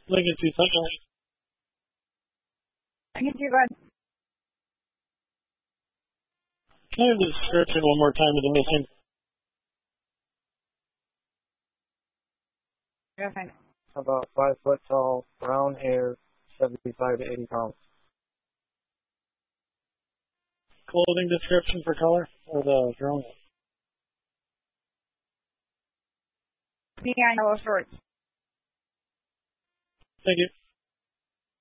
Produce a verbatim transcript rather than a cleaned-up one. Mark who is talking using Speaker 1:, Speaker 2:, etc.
Speaker 1: Lincoln two seconds.
Speaker 2: Lincoln two, go ahead.
Speaker 1: Can I have the description one more time of the mission?
Speaker 2: Yeah, fine.
Speaker 3: About five foot tall, brown hair, seventy-five to eighty pounds.
Speaker 1: Clothing description for color or the drone?
Speaker 2: Neon yellow shorts.
Speaker 1: Thank you.